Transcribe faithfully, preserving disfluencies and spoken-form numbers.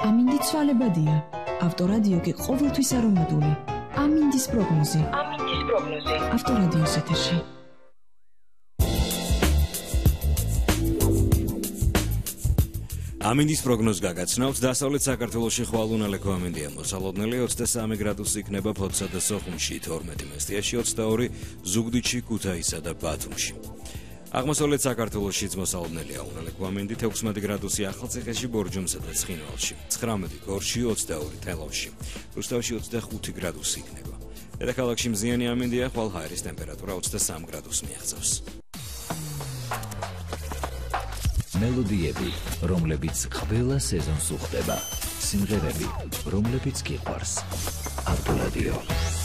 ამინდი ცვალებადია. ავტორადიო კი ყოველთვის არომატული. ამინდის პროგნოზი. ამინდის პროგნოზი. ავტორადიოს ეთერში. ამინდის პროგნოზ გაგაცნობთ. დასავლეთ საქართველოში ხვალუნალექო ამინდია მოსალოდნელი ოცდასამი გრადუსი იქნება ფოთსა და სოხუმში, თორმეტი მესტიაში, ოცდაორი ზუგდიდში, ქუთაისსა და ბათუმში. აღმოსავლეთ საქართველოშიც მოსალოდნელია უნალექო ამინდით ექვსმეტი გრადუსი ახალციხეში, ბორჯომსა და ცხინვალში, ცხრამეტი გორში, ოცდაორი თელავში, რუსთავში ოცდახუთი გრადუსი იქნება. დედაქალაქში მზიანი ამინდია, ხვალ ჰაერის ტემპერატურა ოცდასამ გრადუსს მიაღწევს. მელოდიები, რომლებიც ყველა სეზონს უხდება. სიმღერები, რომლებიც გიყვარს. ავტორადიო.